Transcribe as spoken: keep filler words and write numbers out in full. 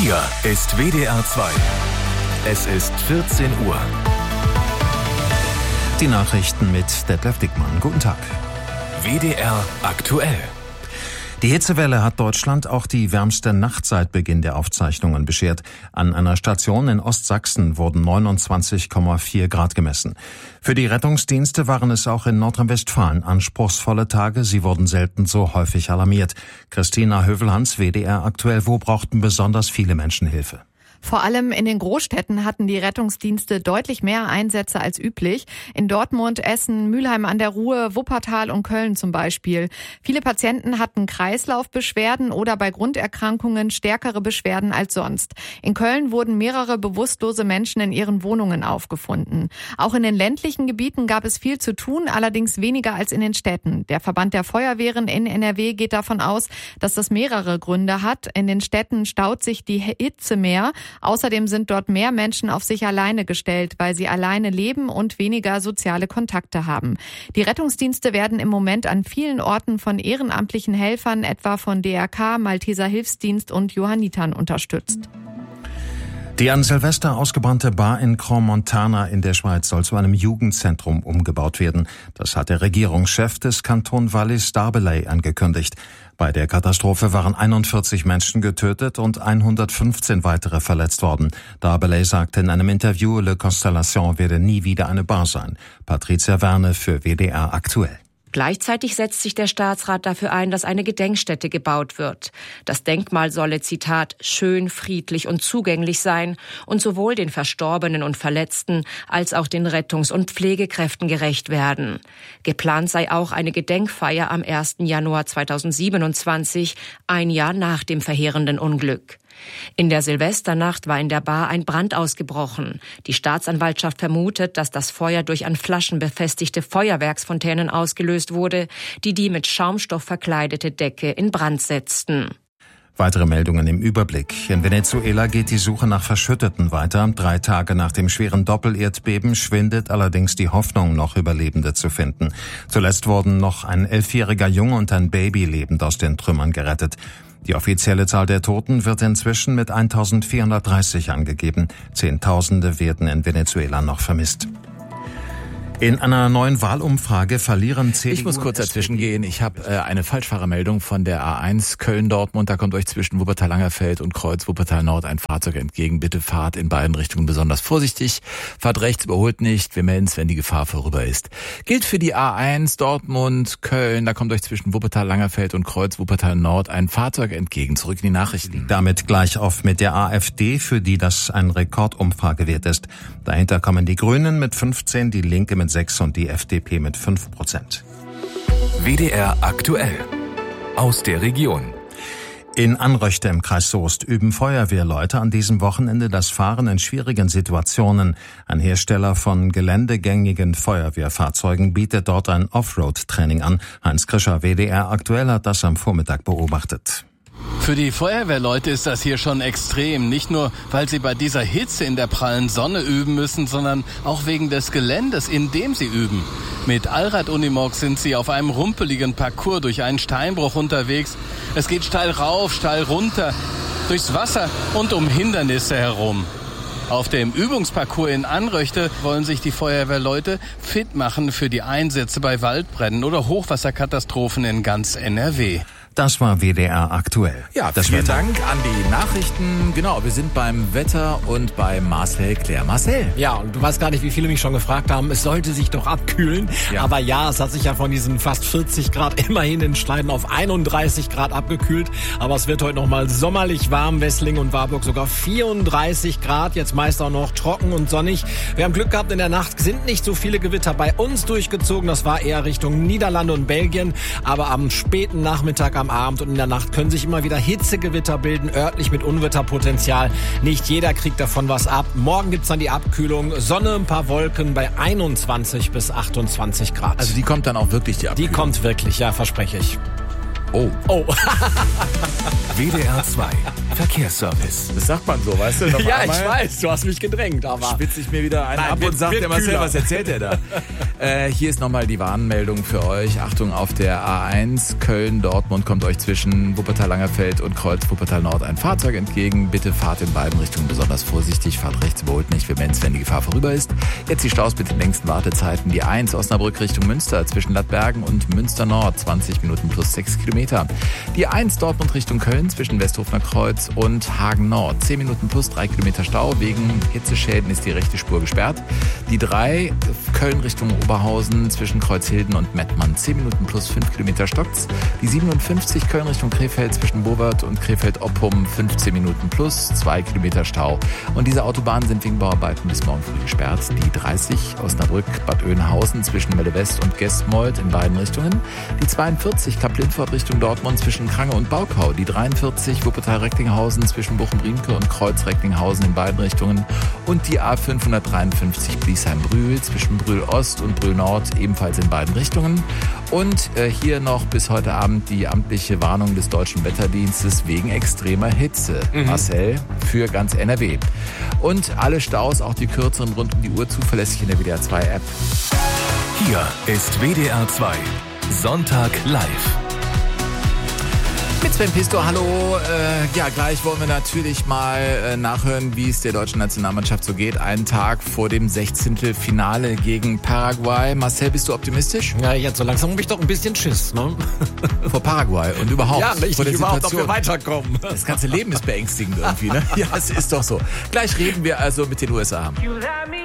Hier ist W D R zwei. Es ist vierzehn Uhr. Die Nachrichten mit Detlef Dickmann. Guten Tag. W D R aktuell. Die Hitzewelle hat Deutschland auch die wärmste Nacht seit Beginn der Aufzeichnungen beschert. An einer Station in Ostsachsen wurden neunundzwanzig Komma vier Grad gemessen. Für die Rettungsdienste waren es auch in Nordrhein-Westfalen anspruchsvolle Tage. Sie wurden selten so häufig alarmiert. Christina Hövelhans, W D R aktuell. Wo brauchten besonders viele Menschen Hilfe? Vor allem in den Großstädten hatten die Rettungsdienste deutlich mehr Einsätze als üblich. In Dortmund, Essen, Mülheim an der Ruhr, Wuppertal und Köln zum Beispiel. Viele Patienten hatten Kreislaufbeschwerden oder bei Grunderkrankungen stärkere Beschwerden als sonst. In Köln wurden mehrere bewusstlose Menschen in ihren Wohnungen aufgefunden. Auch in den ländlichen Gebieten gab es viel zu tun, allerdings weniger als in den Städten. Der Verband der Feuerwehren in N R W geht davon aus, dass das mehrere Gründe hat. In den Städten staut sich die Hitze mehr. Außerdem sind dort mehr Menschen auf sich alleine gestellt, weil sie alleine leben und weniger soziale Kontakte haben. Die Rettungsdienste werden im Moment an vielen Orten von ehrenamtlichen Helfern, etwa von D R K, Malteser Hilfsdienst und Johannitern unterstützt. Die an Silvester ausgebrannte Bar in Crans-Montana in der Schweiz soll zu einem Jugendzentrum umgebaut werden. Das hat der Regierungschef des Kanton Wallis Darbelay angekündigt. Bei der Katastrophe waren einundvierzig Menschen getötet und hundertfünfzehn weitere verletzt worden. Darbelay sagte in einem Interview, Le Constellation werde nie wieder eine Bar sein. Patricia Werne für W D R aktuell. Gleichzeitig setzt sich der Staatsrat dafür ein, dass eine Gedenkstätte gebaut wird. Das Denkmal solle, Zitat, schön, friedlich und zugänglich sein und sowohl den Verstorbenen und Verletzten als auch den Rettungs- und Pflegekräften gerecht werden. Geplant sei auch eine Gedenkfeier am ersten Januar zweitausendsiebenundzwanzig, ein Jahr nach dem verheerenden Unglück. In der Silvesternacht war in der Bar ein Brand ausgebrochen. Die Staatsanwaltschaft vermutet, dass das Feuer durch an Flaschen befestigte Feuerwerksfontänen ausgelöst wurde, die die mit Schaumstoff verkleidete Decke in Brand setzten. Weitere Meldungen im Überblick. In Venezuela geht die Suche nach Verschütteten weiter. Drei Tage nach dem schweren Doppelerdbeben schwindet allerdings die Hoffnung, noch Überlebende zu finden. Zuletzt wurden noch ein elfjähriger Junge und ein Baby lebend aus den Trümmern gerettet. Die offizielle Zahl der Toten wird inzwischen mit eintausendvierhundertdreißig angegeben. Zehntausende werden in Venezuela noch vermisst. In einer neuen Wahlumfrage verlieren C D U... Ich muss kurz dazwischen gehen. Ich habe äh, eine Falschfahrermeldung von der A eins Köln-Dortmund. Da kommt euch zwischen Wuppertal-Langerfeld und Kreuz Wuppertal-Nord ein Fahrzeug entgegen. Bitte fahrt in beiden Richtungen besonders vorsichtig. Fahrt rechts, überholt nicht. Wir melden es, wenn die Gefahr vorüber ist. Gilt für die A eins Dortmund-Köln. Da kommt euch zwischen Wuppertal-Langerfeld und Kreuz Wuppertal-Nord ein Fahrzeug entgegen. Zurück in die Nachrichten. Damit gleich auf mit der AfD, für die das ein Rekordumfragewert ist. Dahinter kommen die Grünen mit fünfzehn, die Linke mit sechs und die F D P mit fünf Prozent. W D R aktuell. Aus der Region. In Anröchte im Kreis Soest üben Feuerwehrleute an diesem Wochenende das Fahren in schwierigen Situationen. Ein Hersteller von geländegängigen Feuerwehrfahrzeugen bietet dort ein Offroad-Training an. Heinz Krischer, W D R aktuell, hat das am Vormittag beobachtet. Für die Feuerwehrleute ist das hier schon extrem. Nicht nur, weil sie bei dieser Hitze in der prallen Sonne üben müssen, sondern auch wegen des Geländes, in dem sie üben. Mit Allrad-Unimog sind sie auf einem rumpeligen Parcours durch einen Steinbruch unterwegs. Es geht steil rauf, steil runter, durchs Wasser und um Hindernisse herum. Auf dem Übungsparcours in Anröchte wollen sich die Feuerwehrleute fit machen für die Einsätze bei Waldbränden oder Hochwasserkatastrophen in ganz N R W. Das war W D R aktuell. Ja, das vielen Wetter. Dank an die Nachrichten. Genau, wir sind beim Wetter und bei Marcel Claire. Marcel. Ja, und du weißt gar nicht, wie viele mich schon gefragt haben, es sollte sich doch abkühlen. Ja. Aber ja, es hat sich ja von diesen fast vierzig Grad immerhin in Schneiden auf einunddreißig Grad abgekühlt. Aber es wird heute noch mal sommerlich warm. Wesseling und Warburg sogar vierunddreißig Grad. Jetzt meist auch noch trocken und sonnig. Wir haben Glück gehabt, in der Nacht sind nicht so viele Gewitter bei uns durchgezogen. Das war eher Richtung Niederlande und Belgien. Aber am späten Nachmittag, am Abend und in der Nacht können sich immer wieder Hitzegewitter bilden, örtlich mit Unwetterpotenzial. Nicht jeder kriegt davon was ab. Morgen gibt's dann die Abkühlung. Sonne, ein paar Wolken bei einundzwanzig bis achtundzwanzig Grad. Also die kommt dann auch wirklich, die Abkühlung? Die kommt wirklich, ja, verspreche ich. Oh. Oh. W D R zwei Verkehrsservice. Das sagt man so, weißt du? Noch Ja, einmal ich weiß, du hast mich gedrängt, aber... spitze ich mir wieder einen Nein, ab wird- und sagt wird der Marcel, kühler. was erzählt er da? äh, hier ist nochmal die Warnmeldung für euch. Achtung, auf der A eins Köln-Dortmund kommt euch zwischen Wuppertal-Langerfeld und Kreuz-Wuppertal-Nord ein Fahrzeug entgegen. Bitte fahrt in beiden Richtungen besonders vorsichtig. Fahrt rechts, überholt nicht. Wir melden es, wenn die Gefahr vorüber ist. Jetzt die Staus mit den längsten Wartezeiten. Die eins Osnabrück Richtung Münster zwischen Lattbergen und Münster-Nord. zwanzig Minuten plus sechs Kilometer. Die eins Dortmund Richtung Köln zwischen Westhofener Kreuz und Hagen-Nord. zehn Minuten plus drei Kilometer Stau. Wegen Hitzeschäden ist die rechte Spur gesperrt. Die drei Köln Richtung Oberhausen zwischen Kreuzhilden und Mettmann. zehn Minuten plus fünf Kilometer stockt's. Die siebenundfünfzig Köln Richtung Krefeld zwischen Bovert und Krefeld-Oppum. fünfzehn Minuten plus zwei Kilometer Stau. Und diese Autobahnen sind wegen Bauarbeiten bis morgen früh gesperrt. Die dreißig Osnabrück-Bad Oeynhausen zwischen Melle-West und Gestmold in beiden Richtungen. Die zweiundvierzig Kap-Lindfort Richtung Dortmund zwischen Krange und Baukau. Die dreiundvierzig Wuppertal-Recklinghausen zwischen Bochum-Riemke und Kreuz-Recklinghausen in beiden Richtungen. Und die A fünfhundertdreiundfünfzig Bliesheim-Brühl zwischen Brühl-Ost und Brühl-Nord ebenfalls in beiden Richtungen. Und äh, hier noch bis heute Abend die amtliche Warnung des Deutschen Wetterdienstes wegen extremer Hitze. Mhm. Marcel, für ganz N R W. Und alle Staus, auch die kürzeren, rund um die Uhr zuverlässig in der W D R zwei App. Hier ist W D R zwei Sonntag live. Mit Sven Pisto, hallo. Äh, ja, gleich wollen wir natürlich mal äh, nachhören, wie es der deutschen Nationalmannschaft so geht. Einen Tag vor dem sechzehnten Finale gegen Paraguay. Marcel, bist du optimistisch? Ja, jetzt so langsam habe ich doch ein bisschen Schiss, ne? Vor Paraguay und überhaupt Ja, vor richtig, der überhaupt, ob Situation. wir weiterkommen. Das ganze Leben ist beängstigend irgendwie, ne? Ja, es ist doch so. Gleich reden wir also mit den U S A.